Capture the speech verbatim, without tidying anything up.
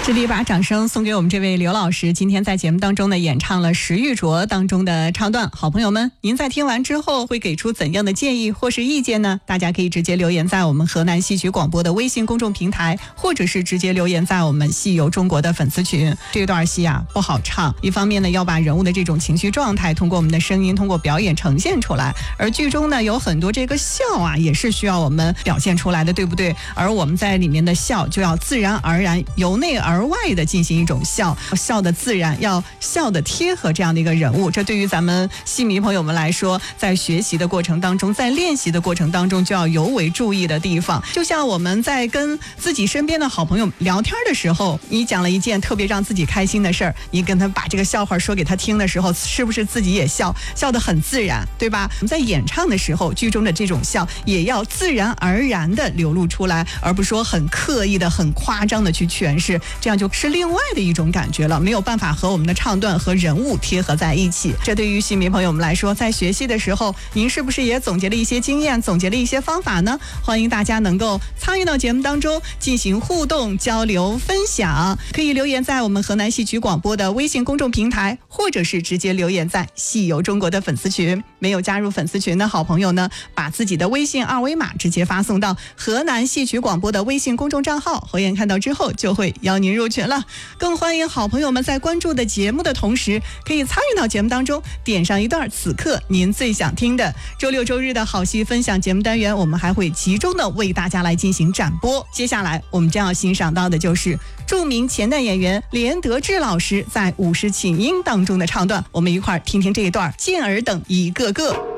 这里把掌声送给我们这位刘老师，今天在节目当中呢演唱了《石玉镯》当中的唱段。好朋友们，您在听完之后会给出怎样的建议或是意见呢？大家可以直接留言在我们河南戏曲广播的微信公众平台，或者是直接留言在我们戏游中国的粉丝群。这段戏啊不好唱，一方面呢要把人物的这种情绪状态通过我们的声音通过表演呈现出来，而剧中呢有很多这个笑啊也是需要我们表现出来的，对不对？而我们在里面的笑就要自然而然由内而外的进行一种笑，笑的自然，要笑的贴合这样的一个人物。这对于咱们戏迷朋友们来说，在学习的过程当中，在练习的过程当中就要尤为注意的地方。就像我们在跟自己身边的好朋友聊天的时候，你讲了一件特别让自己开心的事儿，你跟他把这个笑话说给他听的时候，是不是自己也笑，笑得很自然，对吧？我们在演唱的时候，剧中的这种笑也要自然而然的流露出来，而不是说很刻意的很夸张的去诠释，这样就是另外的一种感觉了，没有办法和我们的唱段和人物贴合在一起。这对于戏迷朋友们来说，在学习的时候，您是不是也总结了一些经验，总结了一些方法呢？欢迎大家能够参与到节目当中进行互动交流分享，可以留言在我们河南戏曲广播的微信公众平台，或者是直接留言在戏游中国的粉丝群。没有加入粉丝群的好朋友呢，把自己的微信二维码直接发送到河南戏曲广播的微信公众账号，侯岩看到之后就会邀您入群了。更欢迎好朋友们在关注的节目的同时，可以参与到节目当中，点上一段此刻您最想听的。周六周日的好戏分享节目单元，我们还会集中的为大家来进行展播。接下来我们将要欣赏到的就是著名前代演员连德志老师在五十请缨当中的唱段，我们一块儿听听这一段，健儿等一个个。